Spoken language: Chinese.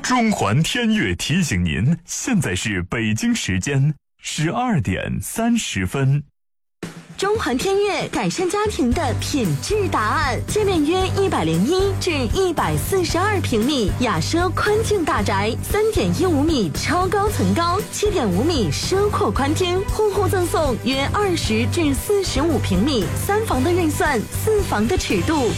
中环天悦提醒您，现在是北京时间12点30分。 中环天悦改善家庭的品质答案，界面约101至142平米，雅奢宽净大宅，3.15米超高层高，7.5米奢阔宽厅，户户赠送约20至45平米，3房的预算，4房的尺度。